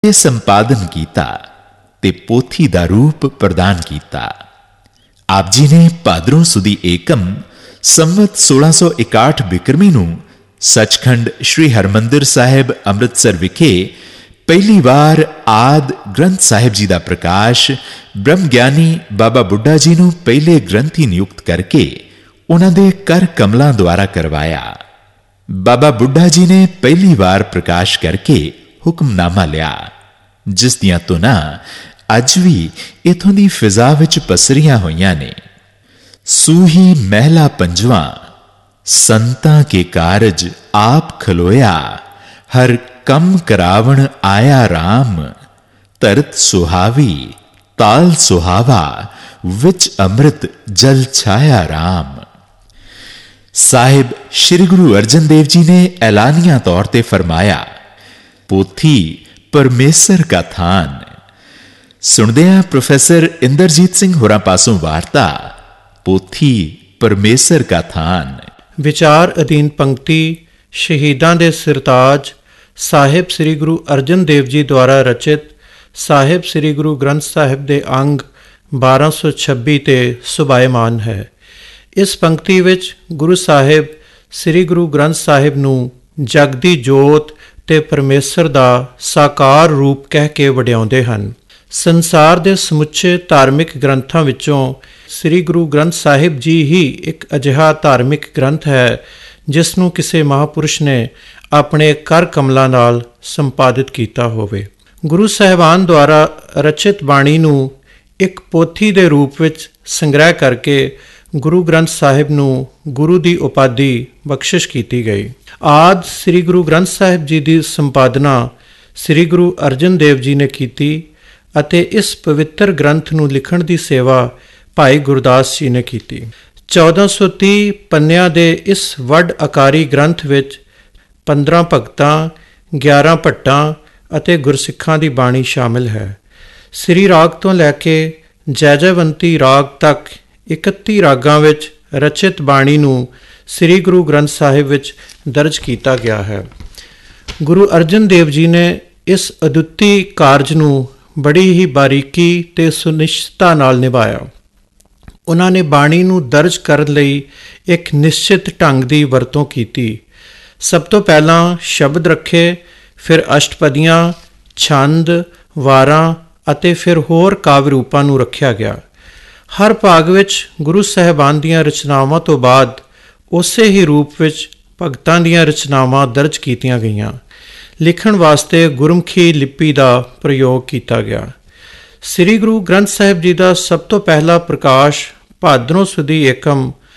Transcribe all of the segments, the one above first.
संपादन किया ते पोथी दा रूप प्रदान किया। आप जी ने भादरों सुदी एकम संवत 1661 बिक्रमी नूं सचखंड श्री हरमंदिर साहिब अमृतसर विखे पहली बार आद ग्रंथ साहिब जी का प्रकाश ब्रह्म ज्ञानी बाबा बुड्ढा जी नूं पहले ग्रंथी नियुक्त करके उन्हां दे कर कमलों द्वारा करवाया। बाबा बुड्ढा जी ने पहली बार प्रकाश करके हुक्मनामा लिया, जिस दियां तुना अज भी इथों दी फिजा विच पसरियां होईयां ने। सूही महला पंजवां, संतां के कारज आप खलोया, हर कम करावण आया राम, तरत सुहावी ताल सुहावा, विच अमृत जल छाया राम। साहिब श्री गुरु अर्जन देव जी ने ऐलानिया तौर पर फरमाया, पोथी परमेसर का थान। सुनदे हां प्रोफैसर इंद्रजीत सिंह होरां पासों वार्ता, पोथी परमेसर का थान। विचार अधीन पंक्ति शहीदां दे सिरताज साहिब श्री गुरु अर्जन देव जी द्वारा रचित साहिब श्री गुरु ग्रंथ साहिब दे अंग 1226 ते सुभायमान है। इस पंक्ति विच गुरु साहिब श्री गुरु ग्रंथ साहिब नूं जग दी जोत ते परमेसर दा साकार रूप कह के वड्याउंदे हन। संसार दे समुचे धार्मिक ग्रंथां विचों श्री गुरु ग्रंथ साहिब जी ही एक अजिहा धार्मिक ग्रंथ है जिस नूं किसी महापुरुष ने अपने कर कमलों नाल संपादित किया होवे। गुरु साहिबान द्वारा रचित बाणी नूं एक पोथी दे रूप विच संग्रह करके गुरु ग्रंथ साहिब नूं गुरु दी उपाधि बख्शिश की गई। आद श्री गुरु ग्रंथ साहिब जी की संपादना श्री गुरु अर्जन देव जी ने की अते इस पवित्र ग्रंथ नूं लिखण दी सेवा भाई गुरदास जी ने की। 1430 पन्नियां दे इस वड आकारी ग्रंथ विच 15 भगतां, 11 भट्टां अते गुरसिखां दी बाणी शामिल है। श्री राग तो लैके जयजयवंती राग तक 31 रागां विच रचित बाणी नूं श्री गुरु ग्रंथ साहिब विच दर्ज किया गया है। गुरु अर्जन देव जी ने इस अद्वितीय कारज नूं बड़ी ही बारीकी ते सुनिश्चिता नाल निभाया। उन्होंने बाणी नूं दर्ज करन लई एक निश्चित ढंग की वरतों की। सब तो पहला शब्द रखे, फिर अष्टपदियां, छंद, वारां अते फिर होर काव्य रूपां नूं रखिया गया। हर भाग विच गुरु साहिबान दीयां रचनावां तो बाद उसे ही रूप विच भगतां दीयां रचनावां दर्ज कीतियां गईयां। लिखण वास्ते गुरमुखी लिपि का प्रयोग किया गया। श्री गुरु ग्रंथ साहिब जी का सब तो पहला प्रकाश भादरों सुदी एकम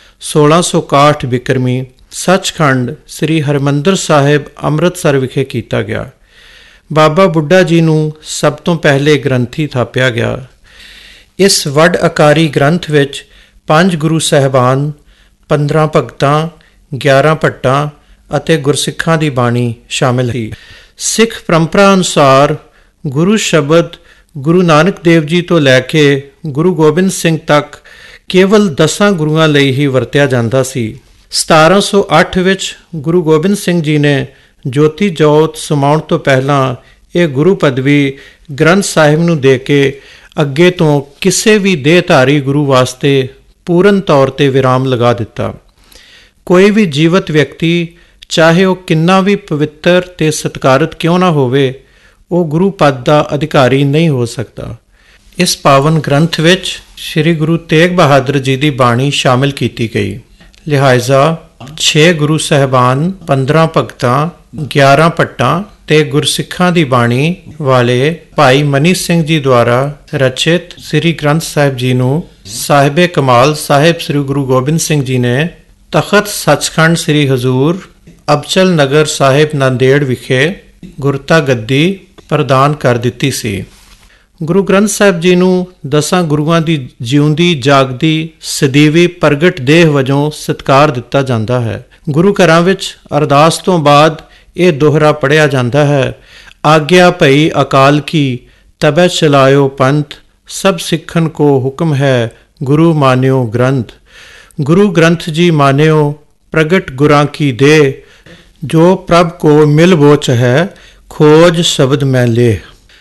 1661 बिक्रमी सचखंड श्री हरमंदिर साहिब अमृतसर विखे किया गया। बाबा बुड्ढा जी नूं सब तो पहले ग्रंथी थापिया गया। इस वड आकारी ग्रंथ विच 5 गुरु साहिबान, 15 भगतां, 11 भट्टां ਅਤੇ ਗੁਰਸਿੱਖਾਂ ਦੀ ਬਾਣੀ ਸ਼ਾਮਿਲ ਹੈ। ਸਿੱਖ ਪਰੰਪਰਾ ਅਨੁਸਾਰ ਗੁਰੂ ਸ਼ਬਦ ਗੁਰੂ ਨਾਨਕ ਦੇਵ ਜੀ ਤੋਂ ਲੈ ਕੇ ਗੁਰੂ ਗੋਬਿੰਦ ਸਿੰਘ ਤੱਕ ਕੇਵਲ 10 ਗੁਰੂਆਂ ਲਈ ਹੀ ਵਰਤਿਆ ਜਾਂਦਾ ਸੀ। 1708 ਵਿੱਚ ਗੁਰੂ ਗੋਬਿੰਦ ਸਿੰਘ ਜੀ ਨੇ ਜੋਤੀ ਜੋਤ ਸਮਾਉਣ ਤੋਂ ਪਹਿਲਾਂ ਇਹ ਗੁਰੂ ਪਦਵੀ ਗ੍ਰੰਥ ਸਾਹਿਬ ਨੂੰ ਦੇ ਕੇ ਅੱਗੇ ਤੋਂ ਕਿਸੇ ਵੀ ਦੇਹਧਾਰੀ ਗੁਰੂ ਵਾਸਤੇ ਪੂਰਨ ਤੌਰ ਤੇ ਵਿਰਾਮ ਲਗਾ ਦਿੱਤਾ। ਕੋਈ ਵੀ ਜੀਵਤ ਵਿਅਕਤੀ ਚਾਹੇ ਉਹ ਕਿੰਨਾ ਵੀ ਪਵਿੱਤਰ ਤੇ ਸਤਿਕਾਰਤ ਕਿਉਂ ਨਾ ਹੋਵੇ, ਉਹ ਗੁਰੂ ਪਦ ਦਾ ਅਧਿਕਾਰੀ ਨਹੀਂ ਹੋ ਸਕਦਾ। ਇਸ ਪਾਵਨ ਗ੍ਰੰਥ ਵਿੱਚ ਸ੍ਰੀ ਗੁਰੂ ਤੇਗ ਬਹਾਦਰ ਜੀ ਦੀ ਬਾਣੀ ਸ਼ਾਮਿਲ ਕੀਤੀ ਗਈ। ਲਿਹਾਜ਼ਾ 6 ਗੁਰੂ ਸਾਹਿਬਾਨ, 15 ਭਗਤਾਂ, 11 ਭੱਟਾਂ ਤੇ ਗੁਰਸਿੱਖਾਂ ਦੀ ਬਾਣੀ ਵਾਲੇ ਭਾਈ ਮਨੀ ਸਿੰਘ ਜੀ ਦੁਆਰਾ ਰਚਿਤ ਸ੍ਰੀ ਗ੍ਰੰਥ ਸਾਹਿਬ ਜੀ ਨੂੰ ਸਾਹਿਬੇ ਕਮਾਲ ਸਾਹਿਬ ਸ੍ਰੀ ਗੁਰੂ ਗੋਬਿੰਦ ਸਿੰਘ ਜੀ ਨੇ ਤਖਤ ਸੱਚਖੰਡ ਸ੍ਰੀ ਹਜ਼ੂਰ ਅਬਚਲ ਨਗਰ ਸਾਹਿਬ ਨਾਂਦੇੜ ਵਿਖੇ ਗੁਰਤਾ ਗੱਦੀ ਪ੍ਰਦਾਨ ਕਰ ਦਿੱਤੀ ਸੀ। ਗੁਰੂ ਗ੍ਰੰਥ ਸਾਹਿਬ ਜੀ ਨੂੰ 10 ਗੁਰੂਆਂ ਦੀ ਜਿਉਂਦੀ ਜਾਗਦੀ ਸਦੀਵੀ ਪ੍ਰਗਟ ਦੇਹ ਵਜੋਂ ਸਤਿਕਾਰ ਦਿੱਤਾ ਜਾਂਦਾ ਹੈ। ਗੁਰੂ ਘਰਾਂ ਵਿੱਚ ਅਰਦਾਸ ਤੋਂ ਬਾਅਦ ਇਹ ਦੋਹਰਾ ਪੜ੍ਹਿਆ ਜਾਂਦਾ ਹੈ, ਆਗਿਆ ਭਈ ਅਕਾਲ ਕੀ ਤਬੈ ਚਲਾਇਓ ਪੰਥ, ਸਭ ਸਿੱਖਨ ਕੋ ਹੁਕਮ ਹੈ ਗੁਰੂ ਮਾਨਿਓ ਗ੍ਰੰਥ। गुरु ग्रंथ जी मान्यो प्रगट गुरां की दे, जो प्रभ को मिल बोच है खोज शब्द में ले।